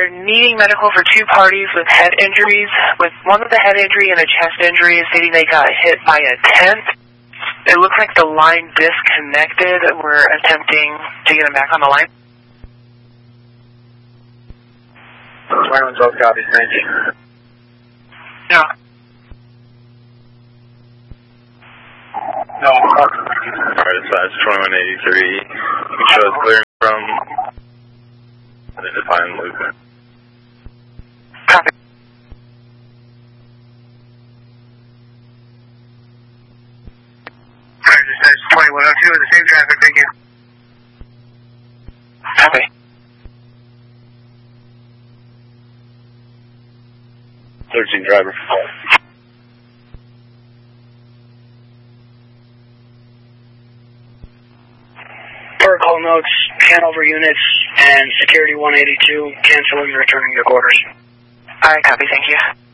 needing medical for two parties with head injuries, with one with a head injury and a chest injury stating they got hit by a tent. It looks like the line disconnected. We're attempting to get them back on the line. 21 12 copies, thank you. No. No. Alright, size 2183. You can show us clearing from the Define Loop. Copy. Alright, this is 2102 with the same traffic, thank you. Copy. Searching driver. Protocol notes, Hanover units, and security 182, canceling, returning to quarters. Alright, copy, thank you.